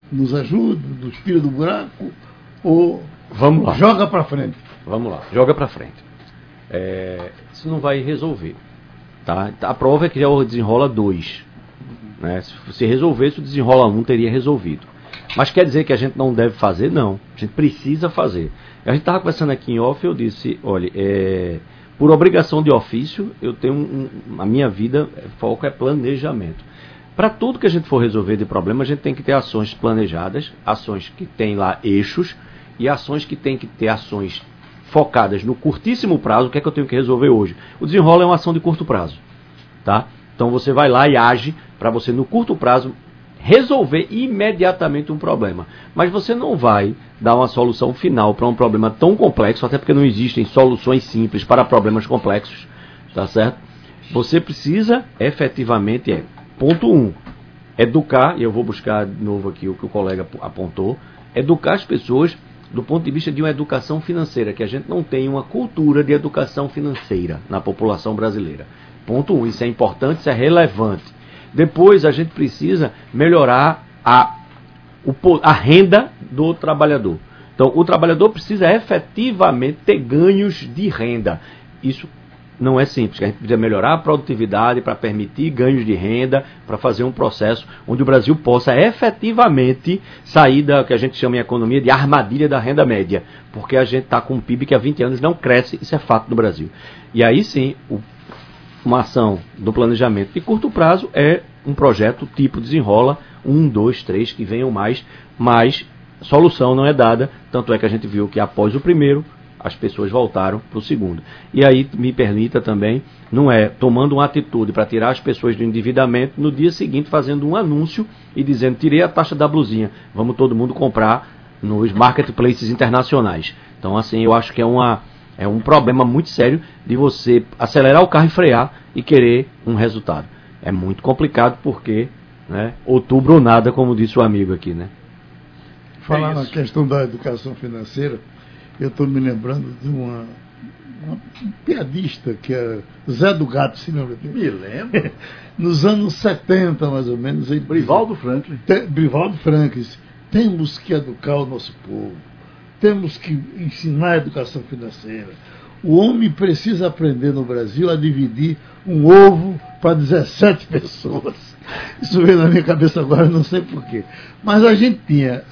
nos ajuda, nos tira do buraco, ou vamos lá, joga para frente? Vamos lá, joga para frente. Isso não vai resolver. Tá? A prova é que já desenrola 2. Né? Se resolvesse, o desenrola 1 teria resolvido. Mas quer dizer que a gente não deve fazer? Não. A gente precisa fazer. A gente estava conversando aqui em off, eu disse, olha, por obrigação de ofício, eu tenho a minha vida, foco é planejamento. Para tudo que a gente for resolver de problema, a gente tem que ter ações planejadas, ações que têm lá eixos, e ações que têm que ter ações focadas no curtíssimo prazo. O que é que eu tenho que resolver hoje? O desenrola é uma ação de curto prazo. Tá? Então você vai lá e age para você, no curto prazo, resolver imediatamente um problema. Mas você não vai dar uma solução final para um problema tão complexo, até porque não existem soluções simples para problemas complexos. Tá certo? Você precisa efetivamente, ponto 1, educar, e eu vou buscar de novo aqui o que o colega apontou, educar as pessoas do ponto de vista de uma educação financeira, que a gente não tem uma cultura de educação financeira na população brasileira. Ponto 1, isso é importante, isso é relevante. Depois a gente precisa melhorar a renda do trabalhador. Então o trabalhador precisa efetivamente ter ganhos de renda. Isso não é simples, a gente precisa melhorar a produtividade para permitir ganhos de renda, para fazer um processo onde o Brasil possa efetivamente sair da que a gente chama em economia de armadilha da renda média, porque a gente está com um PIB que há 20 anos não cresce, isso é fato do Brasil. E aí sim, uma ação do planejamento de curto prazo é um projeto tipo desenrola, 1, 2, 3, que venham mais, mas solução não é dada, tanto é que a gente viu que após o primeiro, as pessoas voltaram para o segundo. E aí, me permita também, não é tomando uma atitude para tirar as pessoas do endividamento, no dia seguinte fazendo um anúncio e dizendo, tirei a taxa da blusinha, vamos todo mundo comprar nos marketplaces internacionais. Então, assim, eu acho que é um problema muito sério de você acelerar o carro e frear e querer um resultado. É muito complicado porque, né, outubro ou nada, como disse o amigo aqui, né? Falar na questão da educação financeira, eu estou me lembrando de um piadista que era Zé do Gato, se lembra? Me lembro. Nos anos 70, mais ou menos. Brivaldo Franklin. Brivaldo Franklin. Temos que educar o nosso povo. Temos que ensinar a educação financeira. O homem precisa aprender no Brasil a dividir um ovo para 17 pessoas. Isso veio na minha cabeça agora, não sei porquê. Mas a gente tinha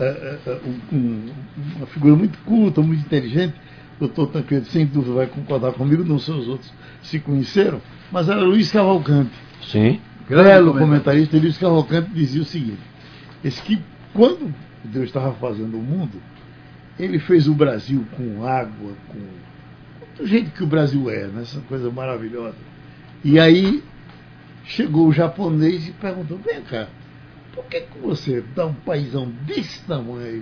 uma figura muito culta, muito inteligente. O doutor Tancredo, sem dúvida, vai concordar comigo, não sei os outros se conheceram, mas era Luiz Cavalcante. Sim. Belo comentarista. Luiz Cavalcante dizia o seguinte: esse que, quando Deus estava fazendo o mundo, ele fez o Brasil com água, do jeito que o Brasil é, né? Essa coisa maravilhosa. E aí chegou o japonês e perguntou, vem cá, por que você dá um paizão desse tamanho?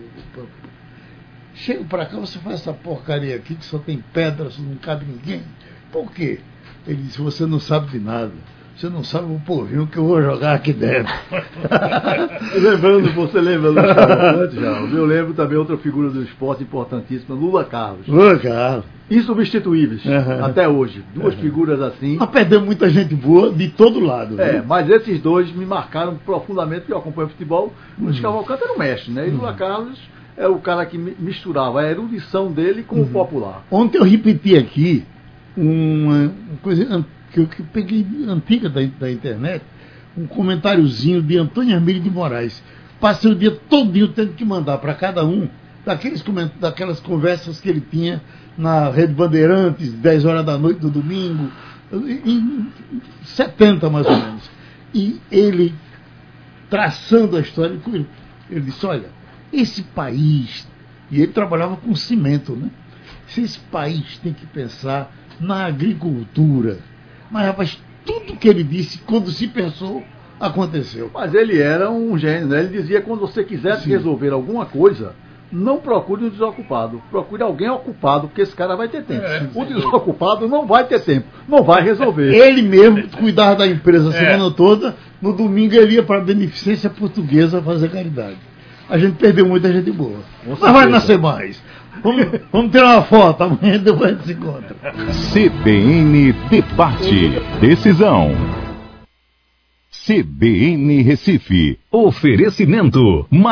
Chega para cá, você faz essa porcaria aqui que só tem pedras, não cabe ninguém. Por quê? Ele disse, você não sabe de nada. Você não sabe o povinho que eu vou jogar aqui dentro. Lembrando, você lembra do Cavalcante, já? Eu lembro também outra figura do esporte importantíssima, Lula Carlos. Lula Carlos. Insubstituíveis, até hoje. Duas figuras assim. Mas perdeu muita gente boa de todo lado. Viu? Mas esses dois me marcaram profundamente, porque eu acompanho futebol. Luiz Cavalcante era o mestre, né? E Lula Carlos é o cara que misturava a erudição dele com o popular. Ontem eu repeti aqui uma coisa que eu peguei antiga da internet, um comentáriozinho de Antônio Hermílio de Moraes. Passei o dia todinho tendo que mandar para cada um daquelas conversas que ele tinha na Rede Bandeirantes, 10 horas da noite do domingo, em 70 mais ou menos. E ele, traçando a história, ele disse, olha, esse país, e ele trabalhava com cimento, né? Esse país tem que pensar na agricultura. Mas, rapaz, tudo que ele disse, quando se pensou, aconteceu. Mas ele era um gênio, né? Ele dizia, quando você quiser resolver alguma coisa, não procure um desocupado. Procure alguém ocupado, porque esse cara vai ter tempo. O desocupado não vai ter tempo, não vai resolver. Ele mesmo cuidava da empresa a semana toda, no domingo ele ia para a Beneficência Portuguesa fazer caridade. A gente perdeu muita gente boa. Mas vai nascer mais. Vamos tirar uma foto, amanhã depois a gente se encontra. CBN Debate. Decisão. CBN Recife. Oferecimento.